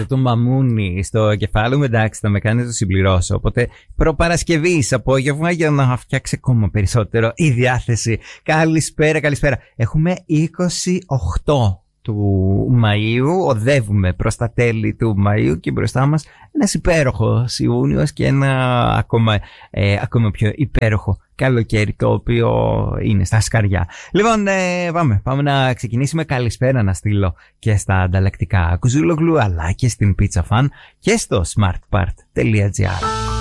αυτό το μαμούνι στο κεφάλι μου, εντάξει, θα με κάνει να το συμπληρώσω. Οπότε προπαρασκευής απόγευμα για να φτιάξει ακόμα περισσότερο η διάθεση. Καλησπέρα, καλησπέρα. Έχουμε 28 του Μαΐου, οδεύουμε προς τα τέλη του Μαΐου και μπροστά μας ένας υπέροχος Ιούνιος και ένα ακόμα πιο υπέροχο καλοκαίρι, το οποίο είναι στα σκαριά. Λοιπόν, πάμε να ξεκινήσουμε. Καλησπέρα να στείλω και στα ανταλλακτικά Κουζούλογλου, αλλά και στην Pizza Fan και στο smartpart.gr.